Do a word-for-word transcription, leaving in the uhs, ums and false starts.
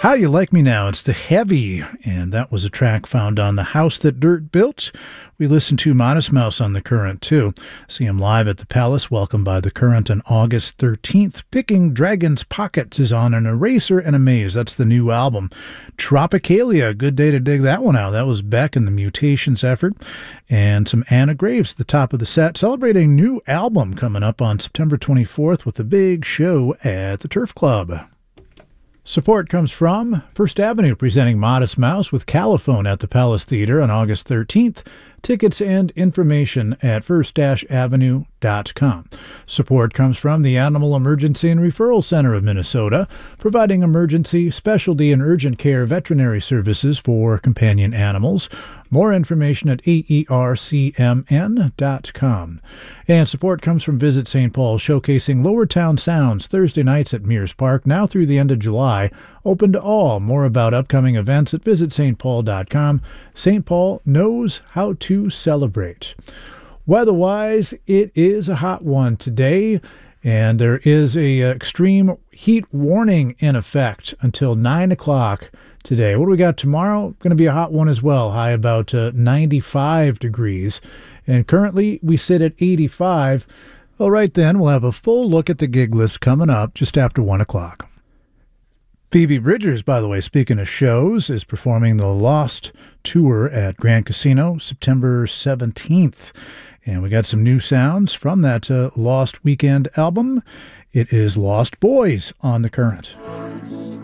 How You Like Me Now, it's The Heavy, and that was a track found on The House That Dirt Built. We listened to Modest Mouse on The Current, too. See him live at the Palace, welcomed by The Current on August thirteenth. Picking Dragon's Pockets is on An Eraser and a Maze. That's the new album. Tropicalia, good day to dig that one out. That was Beck and the Mutations effort. And some Anna Graves at the top of the set, celebrating a new album coming up on September twenty-fourth with a big show at the Turf Club. Support comes from First Avenue, presenting Modest Mouse with Caliphone at the Palace Theater on August thirteenth. Tickets and information at first avenue dot com. Support comes from the Animal Emergency and Referral Center of Minnesota, providing emergency, specialty, and urgent care veterinary services for companion animals. More information at A E R C M N dot com. And support comes from Visit Saint Paul, showcasing Lower Town Sounds Thursday nights at Mears Park, now through the end of July. Open to all. More about upcoming events at visit saint paul dot com. Saint Paul knows how to celebrate. Weather-wise, it is a hot one today, and there is a uh, extreme heat warning in effect until nine o'clock today. What do we got tomorrow? Going to be a hot one as well, high about uh, ninety-five degrees. And currently we sit at eighty-five. All right then, we'll have a full look at the gig list coming up just after one o'clock. Phoebe Bridgers, by the way, speaking of shows, is performing the Lost Tour at Grand Casino September seventeenth. And we got some new sounds from that uh, Lost Weekend album. It is Lost Boys on The Current.